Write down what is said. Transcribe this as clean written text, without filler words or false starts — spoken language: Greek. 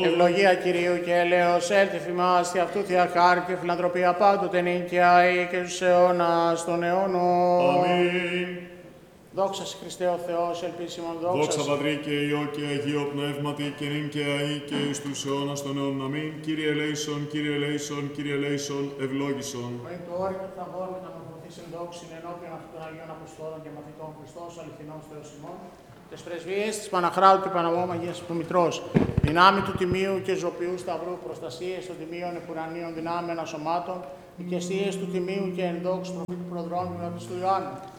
Ευλογία Κυρίου και ελέος έλθει φημάς και αυτού θεία χάρη και φιλανθρωπία πάντοτε νίκαια ή και στους αιώνας των αιώνων. Αμήν. Δόξα σε Χριστέ ο Θεός, ελπίσιμον Δόξα Πατρί και Υιό και Αγίο Πνεύματι και νυν και αεί και εις τους αιώνας των αιώνων. Αμήν. Κύριε ελέησον, Κύριε ελέησον, Κύριε ελέησον, ευλόγησον. Εν το όρικο θα μπορούμε να μορφωθείς εν δόξην ενώπιον αυτών των Αγίων Αποστόλων και μαθητών Χριστός, αληθινός Θεός ημών, τις πρεσβείες της Παναχράτου και Παναμόμου Αγίας του Μητρός, δυνάμει του Τιμίου και Ζωπιού Σταυρού, προστασίες των Τιμίων Επουρανίων δυνάμεων ασωμάτων, οικεσίες του Τιμίου και ενδόξου προφήτου Προδρόμιου από του Ιωάννου.